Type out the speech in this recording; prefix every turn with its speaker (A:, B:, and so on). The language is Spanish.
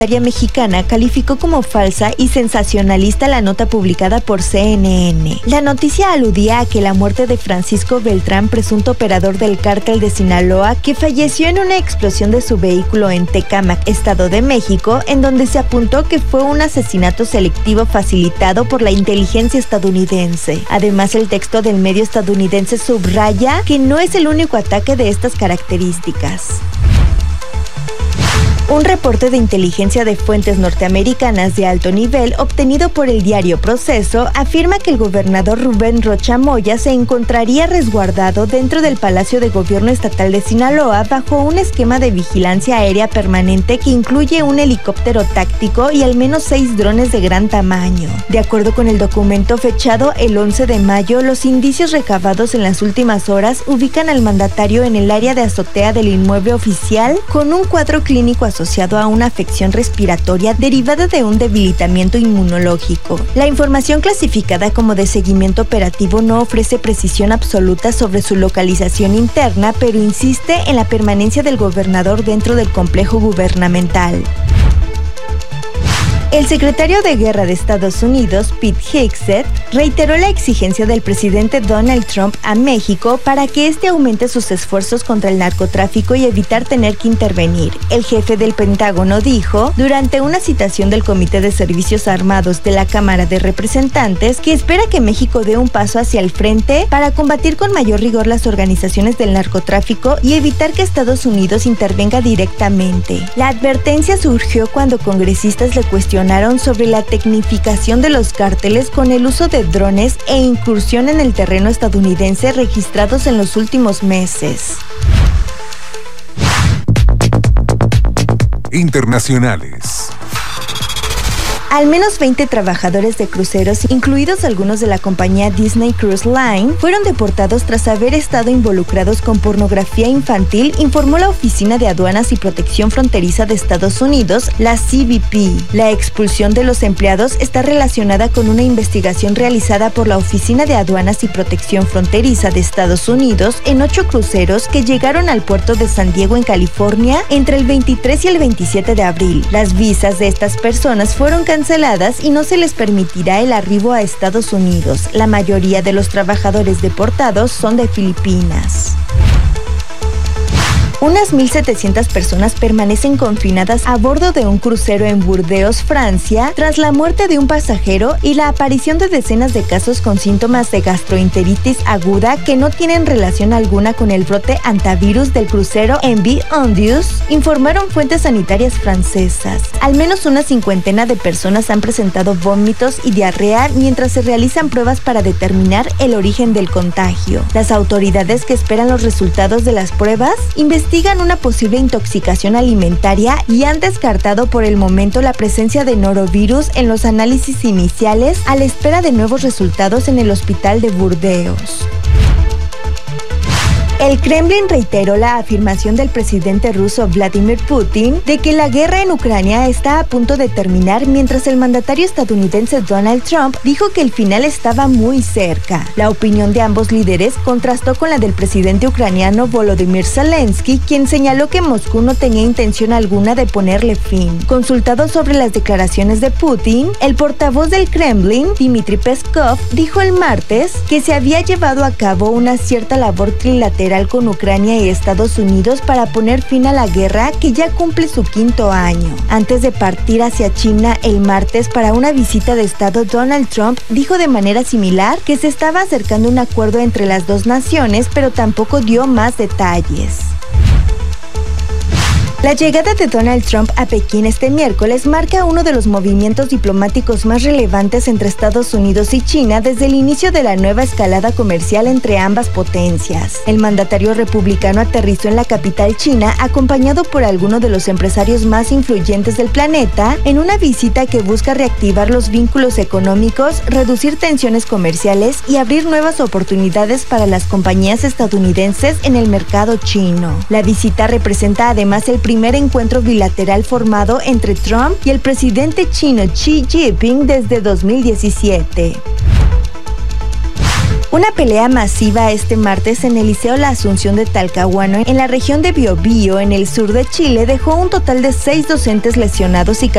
A: mexicana calificó como falsa y sensacionalista la nota publicada por CNN. La noticia aludía a que la muerte de Francisco Beltrán, presunto operador del cártel de Sinaloa, que falleció en una explosión de su vehículo en Tecámac, Estado de México, en donde se apuntó que fue un asesinato selectivo facilitado por la inteligencia estadounidense. Además, el texto del medio estadounidense subraya que no es el único ataque de estas características. Un reporte de inteligencia de fuentes norteamericanas de alto nivel obtenido por el diario Proceso afirma que el gobernador Rubén Rocha Moya se encontraría resguardado dentro del Palacio de Gobierno Estatal de Sinaloa bajo un esquema de vigilancia aérea permanente que incluye un helicóptero táctico y al menos 6 drones de gran tamaño. De acuerdo con el documento fechado el 11 de mayo, los indicios recabados en las últimas horas ubican al mandatario en el área de azotea del inmueble oficial con un cuadro clínico asociado a una afección respiratoria derivada de un debilitamiento inmunológico. La información clasificada como de seguimiento operativo no ofrece precisión absoluta sobre su localización interna, pero insiste en la permanencia del gobernador dentro del complejo gubernamental. El secretario de Guerra de Estados Unidos, Pete Hegseth, reiteró la exigencia del presidente Donald Trump a México para que éste aumente sus esfuerzos contra el narcotráfico y evitar tener que intervenir. El jefe del Pentágono dijo, durante una citación del Comité de Servicios Armados de la Cámara de Representantes, que espera que México dé un paso hacia el frente para combatir con mayor rigor las organizaciones del narcotráfico y evitar que Estados Unidos intervenga directamente. La advertencia surgió cuando congresistas le cuestionaron sobre la tecnificación de los cárteles con el uso de drones e incursión en el terreno estadounidense registrados en los últimos meses.
B: Internacionales.
A: Al menos 20 trabajadores de cruceros, incluidos algunos de la compañía Disney Cruise Line, fueron deportados tras haber estado involucrados con pornografía infantil, informó la Oficina de Aduanas y Protección Fronteriza de Estados Unidos, la CBP. La expulsión de los empleados está relacionada con una investigación realizada por la Oficina de Aduanas y Protección Fronteriza de Estados Unidos en 8 cruceros que llegaron al puerto de San Diego, en California, entre el 23 y el 27 de abril. Las visas de estas personas fueron canceladas y no se les permitirá el arribo a Estados Unidos. La mayoría de los trabajadores deportados son de Filipinas. Unas 1.700 personas permanecen confinadas a bordo de un crucero en Burdeos, Francia, tras la muerte de un pasajero y la aparición de decenas de casos con síntomas de gastroenteritis aguda que no tienen relación alguna con el brote antivirus del crucero MV Ondius, informaron fuentes sanitarias francesas. Al menos una 50 de personas han presentado vómitos y diarrea mientras se realizan pruebas para determinar el origen del contagio. Las autoridades, que esperan los resultados de las pruebas, investigan una posible intoxicación alimentaria y han descartado por el momento la presencia de norovirus en los análisis iniciales, a la espera de nuevos resultados en el hospital de Burdeos. El Kremlin reiteró la afirmación del presidente ruso Vladimir Putin de que la guerra en Ucrania está a punto de terminar, mientras el mandatario estadounidense Donald Trump dijo que el final estaba muy cerca. La opinión de ambos líderes contrastó con la del presidente ucraniano Volodymyr Zelensky, quien señaló que Moscú no tenía intención alguna de ponerle fin. Consultado sobre las declaraciones de Putin, el portavoz del Kremlin, Dmitry Peskov, dijo el martes que se había llevado a cabo una cierta labor trilateral con Ucrania y Estados Unidos para poner fin a la guerra, que ya cumple su 5º año. Antes de partir hacia China el martes para una visita de Estado, Donald Trump dijo de manera similar que se estaba acercando un acuerdo entre las dos naciones, pero tampoco dio más detalles. La llegada de Donald Trump a Pekín este miércoles marca uno de los movimientos diplomáticos más relevantes entre Estados Unidos y China desde el inicio de la nueva escalada comercial entre ambas potencias. El mandatario republicano aterrizó en la capital china acompañado por algunos de los empresarios más influyentes del planeta en una visita que busca reactivar los vínculos económicos, reducir tensiones comerciales y abrir nuevas oportunidades para las compañías estadounidenses en el mercado chino. La visita representa además el primer encuentro bilateral formado entre Trump y el presidente chino Xi Jinping desde 2017. Una pelea masiva este martes en el Liceo La Asunción de Talcahuano, en la región de Biobío, en el sur de Chile, dejó un total de 6 docentes lesionados y